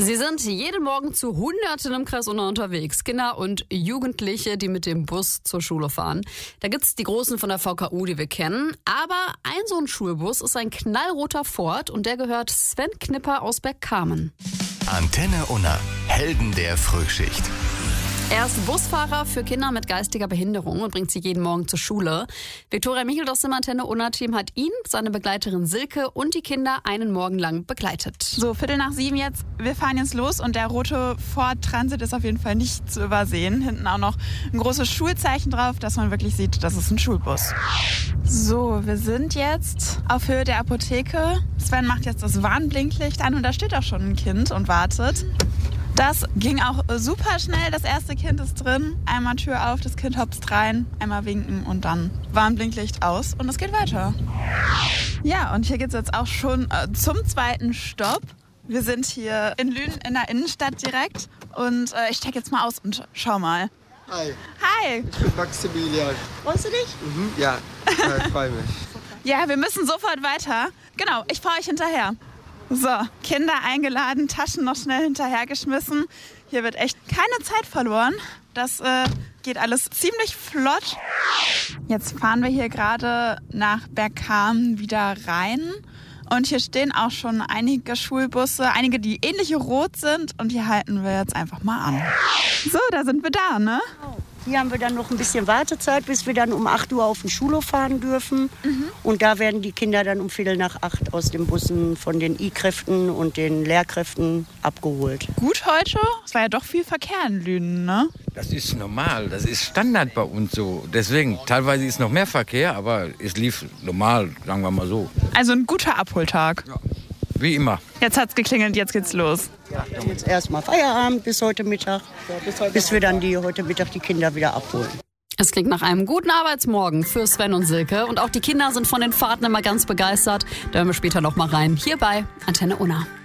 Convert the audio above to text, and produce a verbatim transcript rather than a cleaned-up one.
Sie sind jeden Morgen zu Hunderten im Kreis Unna unterwegs. Kinder und Jugendliche, die mit dem Bus zur Schule fahren. Da gibt's die Großen von der V K U, die wir kennen. Aber ein so ein Schulbus ist ein knallroter Ford und der gehört Sven Knipper aus Bergkamen. Antenne Unna, Helden der Frühschicht. Er ist Busfahrer für Kinder mit geistiger Behinderung und bringt sie jeden Morgen zur Schule. Viktoria Michel aus dem Antenne Unna-Team hat ihn, seine Begleiterin Silke und die Kinder einen Morgen lang begleitet. So, Viertel nach sieben jetzt. Wir fahren jetzt los und der rote Ford Transit ist auf jeden Fall nicht zu übersehen. Hinten auch noch ein großes Schulzeichen drauf, dass man wirklich sieht, das ist ein Schulbus. So, wir sind jetzt auf Höhe der Apotheke. Sven macht jetzt das Warnblinklicht an und da steht auch schon ein Kind und wartet. Das ging auch super schnell. Das erste Kind ist drin. Einmal Tür auf, das Kind hopst rein, einmal winken und dann Warnblinklicht aus und es geht weiter. Ja, und hier geht es jetzt auch schon äh, zum zweiten Stopp. Wir sind hier in Lünen in der Innenstadt direkt und äh, ich steige jetzt mal aus und schau mal. Hi. Hi. Ich bin Maximilian. Freust du dich? Mhm, ja, ich freue mich. Ja, wir müssen sofort weiter. Genau, ich fahre euch hinterher. So, Kinder eingeladen, Taschen noch schnell hinterhergeschmissen. Hier wird echt keine Zeit verloren. Das äh, geht alles ziemlich flott. Jetzt fahren wir hier gerade nach Bergkamen wieder rein. Und hier stehen auch schon einige Schulbusse, einige, die ähnlich rot sind. Und hier halten wir jetzt einfach mal an. So, da sind wir da, ne? Hier haben wir dann noch ein bisschen Wartezeit, bis wir dann um acht Uhr auf den Schulhof fahren dürfen. Mhm. Und da werden die Kinder dann um Viertel nach acht aus den Bussen von den I-Kräften und den Lehrkräften abgeholt. Gut heute? Es war ja doch viel Verkehr in Lünen, ne? Das ist normal, das ist Standard bei uns so. Deswegen, teilweise ist noch mehr Verkehr, aber es lief normal, sagen wir mal so. Also ein guter Abholtag. Ja. Wie immer. Jetzt hat's geklingelt, jetzt geht's los. Ja, jetzt erstmal Feierabend bis heute Mittag, bis wir dann die, heute Mittag die Kinder wieder abholen. Es klingt nach einem guten Arbeitsmorgen für Sven und Silke. Und auch die Kinder sind von den Fahrten immer ganz begeistert. Da hören wir später noch mal rein. Hier bei Antenne Unna.